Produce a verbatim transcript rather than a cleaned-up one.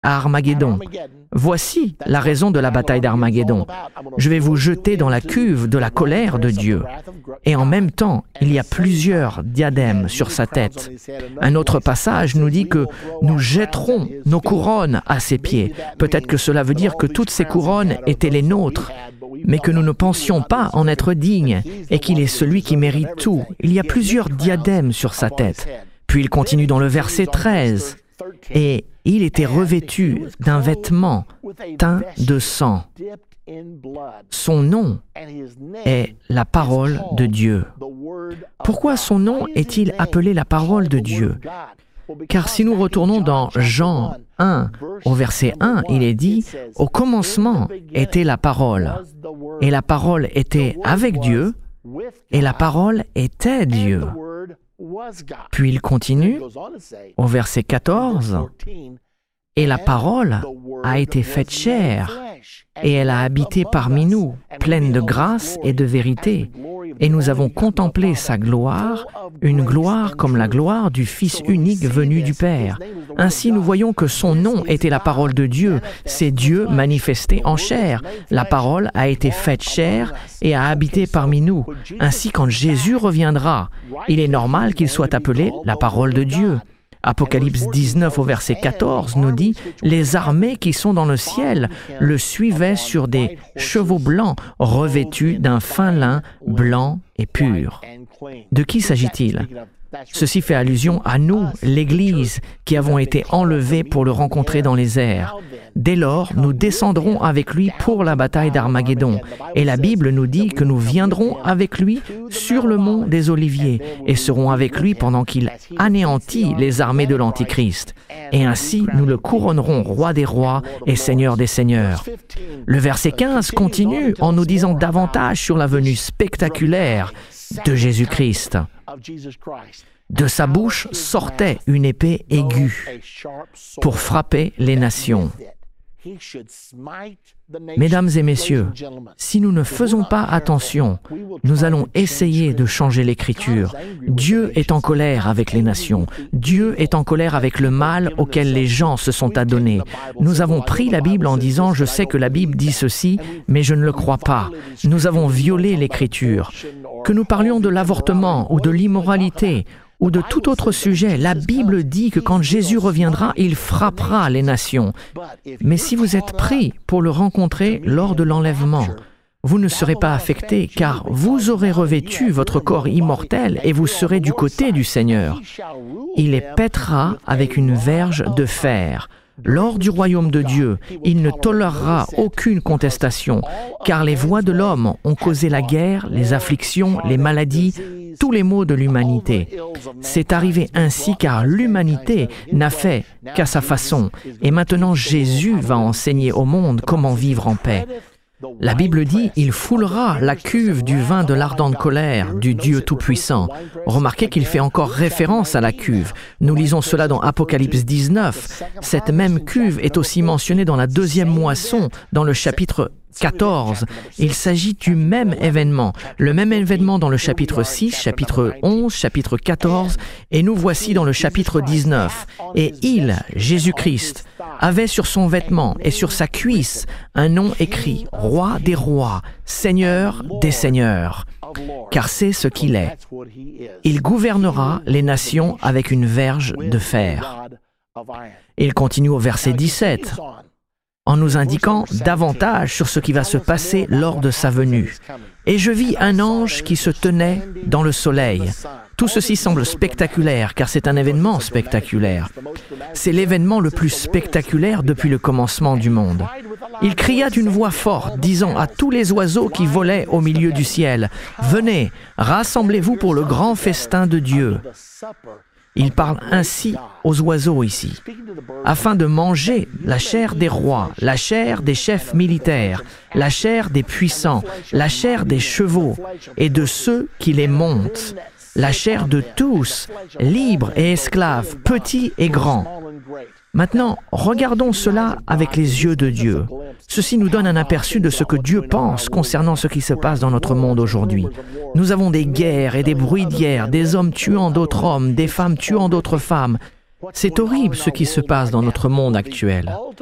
à Armageddon. Voici la raison de la bataille d'Armageddon. Je vais vous jeter dans la cuve de la colère de Dieu. Et en même temps, il y a plusieurs diadèmes sur sa tête. Un autre passage nous dit que nous jetterons nos couronnes à ses pieds. Peut-être que cela veut dire que toutes ces couronnes étaient les nôtres, mais que nous ne pensions pas en être dignes et qu'il est celui qui mérite tout. Il y a plusieurs diadèmes sur sa tête. Puis il continue dans le verset treize. Et il était revêtu d'un vêtement teint de sang. Son nom est la parole de Dieu. Pourquoi son nom est-il appelé la parole de Dieu? Car si nous retournons dans Jean un, au verset un, il est dit « Au commencement était la parole, et la parole était avec Dieu, et la parole était Dieu. » Puis il continue au verset quatorze, « Et la parole a été faite chair, et elle a habité parmi nous, pleine de grâce et de vérité. Et nous avons contemplé sa gloire, une gloire comme la gloire du Fils unique venu du Père. Ainsi nous voyons que son nom était la parole de Dieu, c'est Dieu manifesté en chair. La parole a été faite chair et a habité parmi nous. Ainsi quand Jésus reviendra, il est normal qu'il soit appelé la parole de Dieu. » Apocalypse dix-neuf au verset quatorze nous dit « Les armées qui sont dans le ciel le suivaient sur des chevaux blancs revêtus d'un fin lin blanc et pur. » De qui s'agit-il? Ceci fait allusion à nous, l'Église, qui avons été enlevés pour le rencontrer dans les airs. Dès lors, nous descendrons avec lui pour la bataille d'Armageddon. Et la Bible nous dit que nous viendrons avec lui sur le mont des Oliviers et serons avec lui pendant qu'il anéantit les armées de l'Antichrist. Et ainsi, nous le couronnerons roi des rois et seigneur des seigneurs. Le verset quinze continue en nous disant davantage sur la venue spectaculaire de Jésus-Christ. De sa bouche sortait une épée aiguë pour frapper les nations. Mesdames et messieurs, si nous ne faisons pas attention, nous allons essayer de changer l'Écriture. Dieu est en colère avec les nations. Dieu est en colère avec le mal auquel les gens se sont adonnés. Nous avons pris la Bible en disant « Je sais que la Bible dit ceci, mais je ne le crois pas ». Nous avons violé l'Écriture. Que nous parlions de l'avortement ou de l'immoralité, ou de tout autre sujet, la Bible dit que quand Jésus reviendra, il frappera les nations. Mais si vous êtes pris pour le rencontrer lors de l'enlèvement, vous ne serez pas affectés, car vous aurez revêtu votre corps immortel et vous serez du côté du Seigneur. Il les pètera avec une verge de fer. Lors du royaume de Dieu, il ne tolérera aucune contestation, car les voies de l'homme ont causé la guerre, les afflictions, les maladies, tous les maux de l'humanité. C'est arrivé ainsi car l'humanité n'a fait qu'à sa façon, et maintenant Jésus va enseigner au monde comment vivre en paix. La Bible dit « Il foulera la cuve du vin de l'ardente colère du Dieu Tout-Puissant ». Remarquez qu'il fait encore référence à la cuve. Nous lisons cela dans Apocalypse dix-neuf. Cette même cuve est aussi mentionnée dans la deuxième moisson, dans le chapitre quatorze. Il s'agit du même événement, le même événement dans le chapitre six, chapitre onze, chapitre quatorze, et nous voici dans le chapitre dix-neuf. Et il, Jésus-Christ, avait sur son vêtement et sur sa cuisse un nom écrit « Roi des rois, Seigneur des seigneurs ». Car c'est ce qu'il est. Il gouvernera les nations avec une verge de fer. Il continue au verset dix-sept. En nous indiquant davantage sur ce qui va se passer lors de sa venue. « Et je vis un ange qui se tenait dans le soleil. » Tout ceci semble spectaculaire, car c'est un événement spectaculaire. C'est l'événement le plus spectaculaire depuis le commencement du monde. Il cria d'une voix forte, disant à tous les oiseaux qui volaient au milieu du ciel, « Venez, rassemblez-vous pour le grand festin de Dieu. » Il parle ainsi aux oiseaux ici, afin de manger la chair des rois, la chair des chefs militaires, la chair des puissants, la chair des chevaux et de ceux qui les montent, la chair de tous, libres et esclaves, petits et grands. Maintenant, regardons cela avec les yeux de Dieu. Ceci nous donne un aperçu de ce que Dieu pense concernant ce qui se passe dans notre monde aujourd'hui. Nous avons des guerres et des bruits de guerre, des hommes tuant d'autres hommes, des femmes tuant d'autres femmes. C'est horrible ce qui se passe dans notre monde actuel.